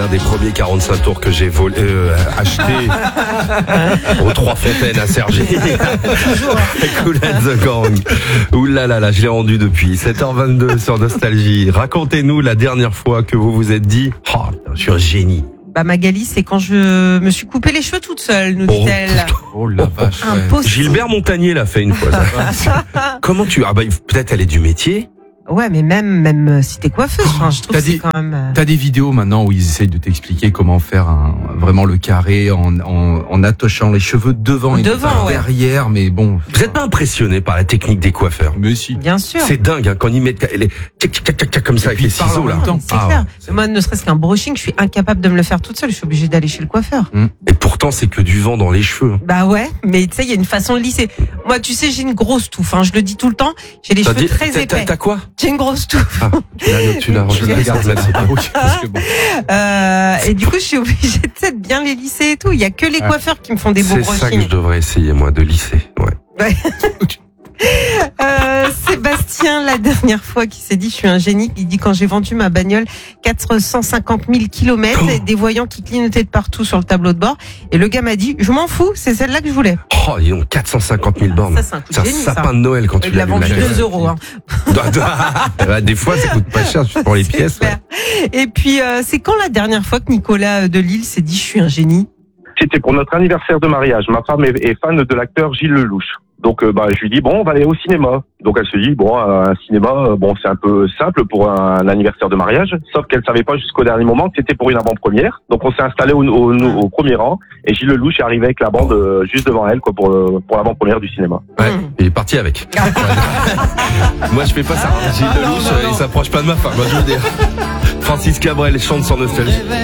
un des premiers 45 tours que j'ai acheté aux Trois Fontaines à Cergy. Cool and the Gang. Ouh là là là, je l'ai rendu depuis 7h22 sur Nostalgie. Racontez-nous la dernière fois que vous vous êtes dit « Oh, je suis un génie ». Bah Magali, c'est quand je me suis coupé les cheveux toute seule, nous dit-elle. Oh la vache. Impossible. Gilbert Montagnier l'a fait une fois. Ça. Comment tu... Ah bah peut-être elle est du métier. Ouais, mais même si t'es coiffeuse, je trouve que c'est quand même... T'as des vidéos maintenant où ils essayent de t'expliquer comment faire vraiment le carré en attachant les cheveux devant et derrière, mais bon. Vous êtes pas impressionné par la technique des coiffeurs? Mais si. Bien sûr. C'est dingue, hein, quand ils mettent les tic comme ça avec les ciseaux là. C'est clair. Moi, ne serait-ce qu'un brushing, je suis incapable de me le faire toute seule. Je suis obligée d'aller chez le coiffeur. Et pourtant, c'est que du vent dans les cheveux. Bah ouais, mais tu sais, il y a une façon de lisser. Moi, tu sais, j'ai une grosse touffe. Je le dis tout le temps. J'ai les cheveux très épais. T'as quoi? J'ai une grosse touffe. Ah, tu l'as et du coup, je suis obligée de bien les lisser et tout. Il y a que les coiffeurs qui me font des beaux brushings. C'est ça que je devrais essayer, moi, de lisser. Ouais. Sébastien, la dernière fois, qui s'est dit, je suis un génie, il dit, quand j'ai vendu ma bagnole 450 000 kilomètres, et des voyants qui clignotaient de partout sur le tableau de bord, et le gars m'a dit, je m'en fous, c'est celle-là que je voulais. Oh, ils ont 450 000 bornes. Ça, c'est un coup de génie, sapin de Noël quand tu l'as vu. Il a vendu 2 euros. Des fois, ça coûte pas cher pour les pièces. Ouais. Et puis, c'est quand la dernière fois que Nicolas de Lille s'est dit, je suis un génie? C'était pour notre anniversaire de mariage. Ma femme est fan de l'acteur Gilles Lelouch. Donc je lui dis bon, on va aller au cinéma. Donc elle se dit bon, un cinéma, c'est un peu simple pour un anniversaire de mariage, sauf qu'elle savait pas jusqu'au dernier moment que c'était pour une avant-première. Donc on s'est installé au premier rang et Gilles Lelouch est arrivé avec la bande juste devant elle pour l'avant-première du cinéma. Ouais, il est parti avec. Moi je fais pas ça. Gilles Lelouch, il s'approche pas de ma femme. Moi je veux dire. Francis Cabrel chante sur Nostalgie.